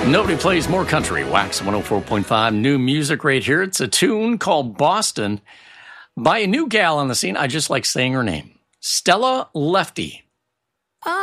Nobody plays more country. Wax 104.5, new music right here. It's a tune called Boston by a new gal on the scene. I just like saying her name. Stella Lefty.